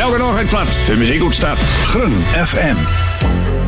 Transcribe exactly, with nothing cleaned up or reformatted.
Augen nog het plat. Für Muziek op start. Groen F M.